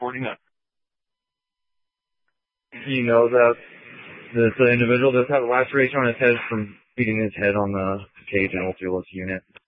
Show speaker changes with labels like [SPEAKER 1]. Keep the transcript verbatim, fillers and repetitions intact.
[SPEAKER 1] forty-nine.
[SPEAKER 2] You know that this uh, individual does have a laceration on his head from beating his head on the cage in Ultima's unit.